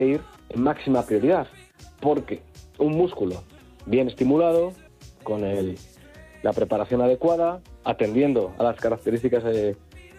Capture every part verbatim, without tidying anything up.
ir en máxima prioridad, porque un músculo bien estimulado, con el, la preparación adecuada, atendiendo a las características de,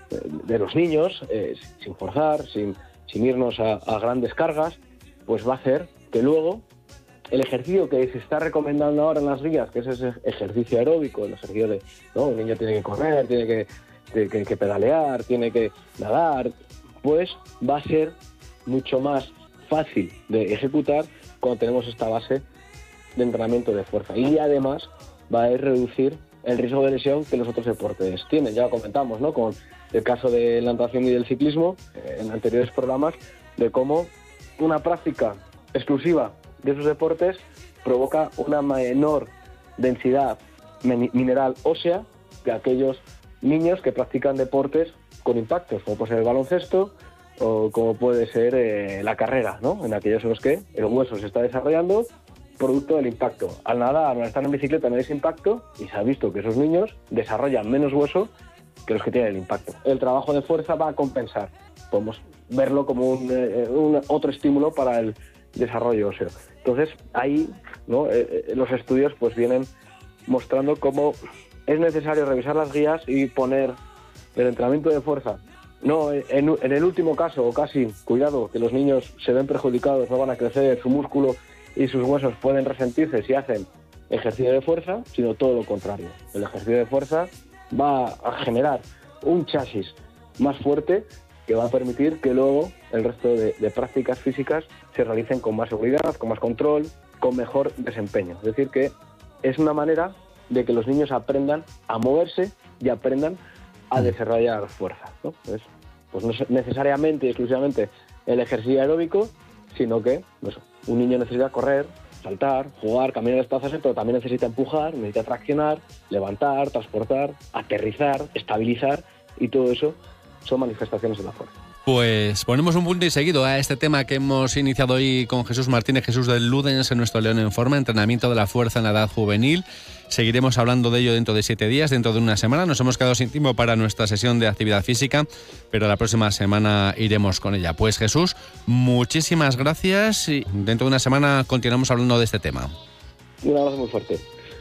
de los niños, eh, sin forzar, sin, sin irnos a, a grandes cargas, pues va a hacer que luego el ejercicio que se está recomendando ahora en las guías, que es ese ejercicio aeróbico, el ejercicio de, ¿no? Un niño tiene que correr, tiene que, que, que pedalear, tiene que nadar, pues va a ser mucho más fácil de ejecutar cuando tenemos esta base de entrenamiento de fuerza. Y además va a reducir el riesgo de lesión que los otros deportes tienen. Ya lo comentamos, ¿no? Con el caso de la natación y del ciclismo, eh, en anteriores programas, de cómo una práctica exclusiva de esos deportes provoca una menor densidad mineral ósea que aquellos niños que practican deportes con impactos, como puede ser el baloncesto o como puede ser eh, la carrera, ¿no? En aquellos en los que el hueso se está desarrollando producto del impacto. Al nadar o al estar en bicicleta no hay ese impacto y se ha visto que esos niños desarrollan menos hueso que los que tienen el impacto. El trabajo de fuerza va a compensar. Podemos verlo como un, eh, un otro estímulo para el desarrollo óseo. Entonces, ahí, ¿no? eh, eh, los estudios pues vienen mostrando cómo es necesario revisar las guías y poner el entrenamiento de fuerza. No, en, en el último caso, o casi, cuidado, que los niños se ven perjudicados, no van a crecer, su músculo y sus huesos pueden resentirse si hacen ejercicio de fuerza, sino todo lo contrario. El ejercicio de fuerza va a generar un chasis más fuerte que va a permitir que luego el resto de, de prácticas físicas se realicen con más seguridad, con más control, con mejor desempeño. Es decir, que es una manera de que los niños aprendan a moverse y aprendan a desarrollar fuerza, ¿no? Entonces, pues no es necesariamente y exclusivamente el ejercicio aeróbico, sino que pues, un niño necesita correr, saltar, jugar, caminar, desplazarse, pero también necesita empujar, necesita traccionar, levantar, transportar, aterrizar, estabilizar, y todo eso son manifestaciones de la fuerza. Pues ponemos un punto y seguido a este tema que hemos iniciado hoy con Jesús Martínez, Jesús del Ludens, en nuestro León en Forma, entrenamiento de la fuerza en la edad juvenil. Seguiremos hablando de ello dentro de siete días, dentro de una semana. Nos hemos quedado sin tiempo para nuestra sesión de actividad física, pero la próxima semana iremos con ella. Pues Jesús, muchísimas gracias y dentro de una semana continuamos hablando de este tema. Un abrazo muy fuerte.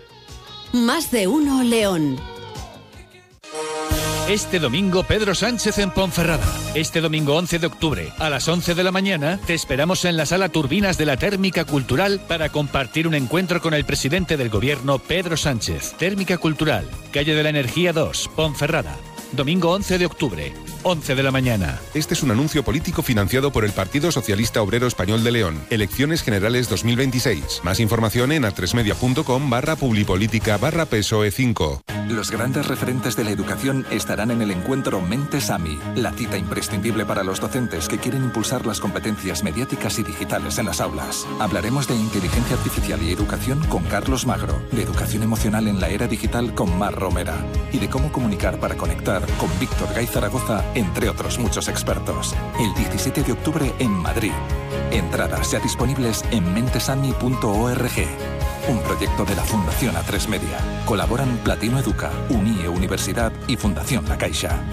Más de uno León. Este domingo Pedro Sánchez en Ponferrada. Este domingo once de octubre a las once de la mañana te esperamos en la sala Turbinas de la Térmica Cultural para compartir un encuentro con el presidente del gobierno Pedro Sánchez. Térmica Cultural, calle de la Energía dos, Ponferrada. Domingo once de octubre, once de la mañana. Este es un anuncio político financiado por el Partido Socialista Obrero Español de León. Elecciones Generales dos mil veintiséis. Más información en atresmedia.com barra publipolítica barra PSOE cinco. Los grandes referentes de la educación estarán en el encuentro Mentes AMI, la cita imprescindible para los docentes que quieren impulsar las competencias mediáticas y digitales en las aulas. Hablaremos de inteligencia artificial y educación con Carlos Magro, de educación emocional en la era digital con Mar Romera y de cómo comunicar para conectar con Víctor Gay Zaragoza, entre otros muchos expertos. El diecisiete de octubre en Madrid. Entradas ya disponibles en mentesami punto org. Un proyecto de la Fundación A tres Media. Colaboran Platino Educa, Unie Universidad y Fundación La Caixa.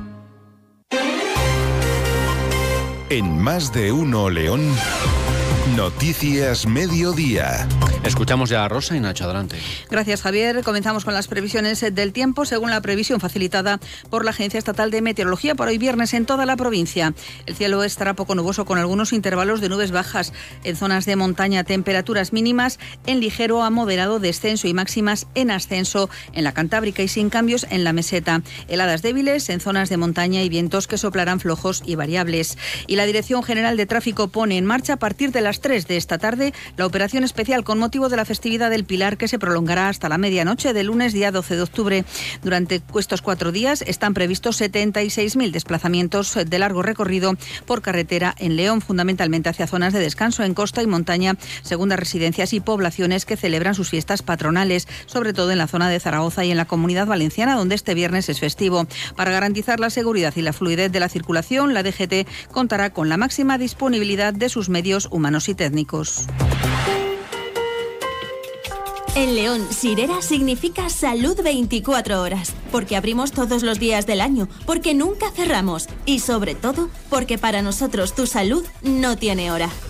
En Más de Uno León, Noticias Mediodía. Escuchamos ya a Rosa y Nacho, adelante. Gracias, Javier. Comenzamos con las previsiones del tiempo, según la previsión facilitada por la Agencia Estatal de Meteorología para hoy viernes en toda la provincia. El cielo estará poco nuboso con algunos intervalos de nubes bajas. En zonas de montaña, temperaturas mínimas en ligero a moderado descenso y máximas en ascenso en la Cantábrica y sin cambios en la meseta. Heladas débiles en zonas de montaña y vientos que soplarán flojos y variables. Y la Dirección General de Tráfico pone en marcha a partir de las tres de esta tarde la operación especial con motivo de la festividad del Pilar, que se prolongará hasta la medianoche del lunes día doce de octubre. Durante estos cuatro días están previstos setenta y seis mil desplazamientos de largo recorrido por carretera en León, fundamentalmente hacia zonas de descanso en costa y montaña, segundas residencias y poblaciones que celebran sus fiestas patronales, sobre todo en la zona de Zaragoza y en la Comunidad Valenciana, donde este viernes es festivo. Para garantizar la seguridad y la fluidez de la circulación, la D G T contará con la máxima disponibilidad de sus medios humanos y técnicos. En León, Sirera significa salud veinticuatro horas, porque abrimos todos los días del año, porque nunca cerramos y sobre todo porque para nosotros tu salud no tiene hora.